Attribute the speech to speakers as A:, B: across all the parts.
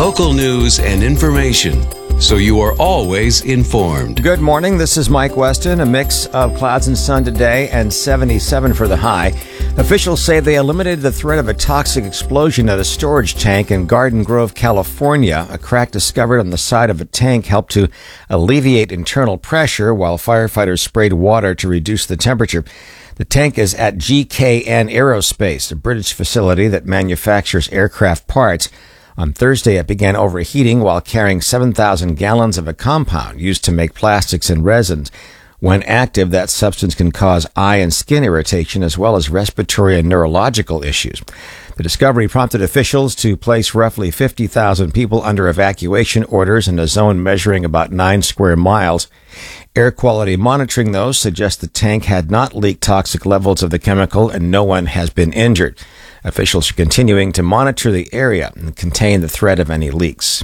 A: local news and information, so you are always informed.
B: Good morning. This is Mike Weston. A mix of clouds and sun today and 77 for the high. Officials say they eliminated the threat of a toxic explosion at a storage tank in Garden Grove, California. A crack discovered on the side of a tank helped to alleviate internal pressure while firefighters sprayed water to reduce the temperature. The tank is at GKN Aerospace, a British facility that manufactures aircraft parts. On Thursday, it began overheating while carrying 7,000 gallons of a compound used to make plastics and resins. When active, that substance can cause eye and skin irritation as well as respiratory and neurological issues. The discovery prompted officials to place roughly 50,000 people under evacuation orders in a zone measuring about 9 square miles. Air quality monitoring, though, suggests the tank had not leaked toxic levels of the chemical and no one has been injured. Officials are continuing to monitor the area and contain the threat of any leaks.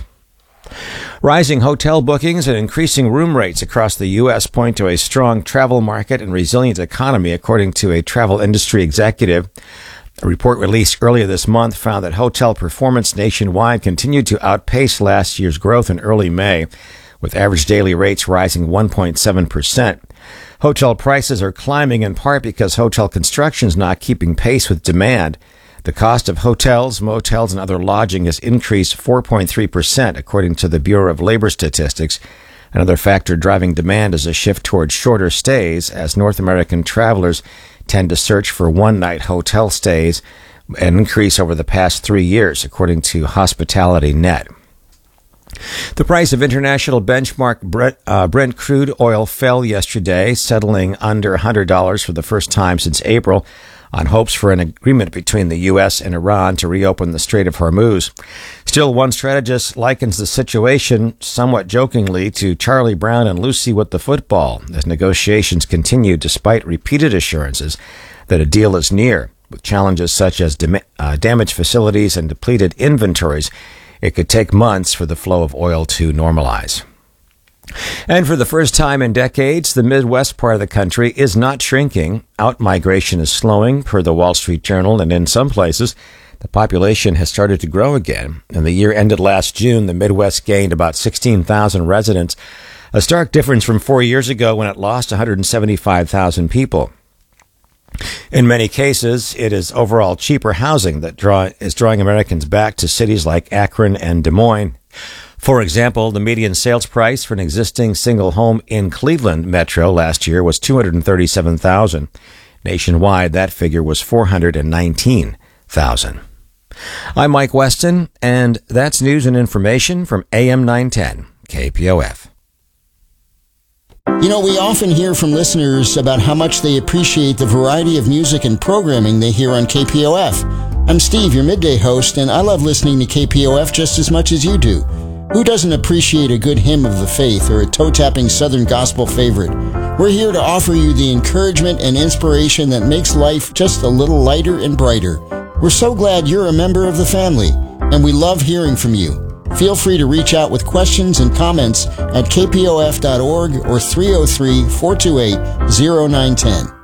B: Rising hotel bookings and increasing room rates across the U.S. point to a strong travel market and resilient economy, according to a travel industry executive. A report released earlier this month found that hotel performance nationwide continued to outpace last year's growth in early May, with average daily rates rising 1.7%. Hotel prices are climbing in part because hotel construction is not keeping pace with demand. The cost of hotels, motels, and other lodging has increased 4.3%, according to the Bureau of Labor Statistics. Another factor driving demand is a shift towards shorter stays, as North American travelers tend to search for one-night hotel stays, an increase over the past 3 years, according to Hospitality Net. The price of international benchmark Brent crude oil fell yesterday, settling under $100 for the first time since April, on hopes for an agreement between the U.S. and Iran to reopen the Strait of Hormuz. Still, one strategist likens the situation, somewhat jokingly, to Charlie Brown and Lucy with the football, as negotiations continue despite repeated assurances that a deal is near. With challenges such as damaged facilities and depleted inventories, it could take months for the flow of oil to normalize. And for the first time in decades, the Midwest part of the country is not shrinking. Out-migration is slowing, per the Wall Street Journal, and in some places, the population has started to grow again. In the year ended last June, the Midwest gained about 16,000 residents, a stark difference from 4 years ago when it lost 175,000 people. In many cases, it is overall cheaper housing that is drawing Americans back to cities like Akron and Des Moines. For example, the median sales price for an existing single home in Cleveland Metro last year was $237,000. Nationwide, that figure was $419,000. I'm Mike Weston, and that's news and information from AM 910 KPOF.
C: You know, we often hear from listeners about how much they appreciate the variety of music and programming they hear on KPOF. I'm Steve, your midday host, and I love listening to KPOF just as much as you do. Who doesn't appreciate a good hymn of the faith or a toe-tapping Southern gospel favorite? We're here to offer you the encouragement and inspiration that makes life just a little lighter and brighter. We're so glad you're a member of the family, and we love hearing from you. Feel free to reach out with questions and comments at kpof.org or 303-428-0910.